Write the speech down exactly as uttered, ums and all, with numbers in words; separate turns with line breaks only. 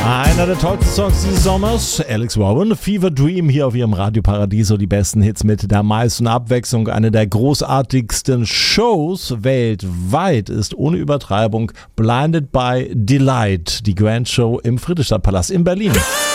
Einer der tollsten Songs dieses Sommers, Alex Warren, Fever Dream hier auf ihrem Radio Paradiso, die besten Hits mit der meisten Abwechslung. Eine der großartigsten Shows weltweit ist ohne Übertreibung Blinded by Delight, die Grand Show im Friedrichstadtpalast in Berlin.